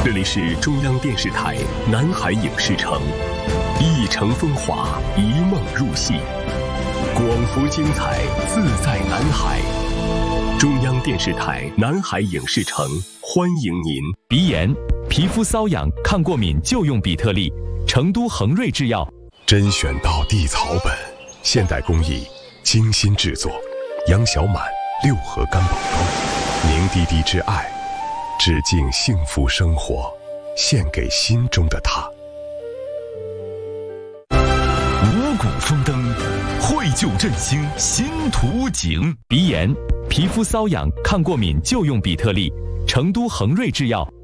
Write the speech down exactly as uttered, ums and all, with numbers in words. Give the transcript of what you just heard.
这里是中央电视台南海影视城，一城风华，一梦入戏，广福精彩，自在南海。中央电视台南海影视城欢迎您。 鼻炎、皮肤瘙痒、抗过敏就用比特利，成都恒瑞制药。 甄选到地草本，现代工艺，精心制作。杨小满六合干宝膏，凝滴滴之爱，致敬幸福生活，献给心中的他。 五谷丰登，惠救振兴新图景。鼻炎、皮肤瘙痒、抗过敏就用比特利，成都恒瑞制药。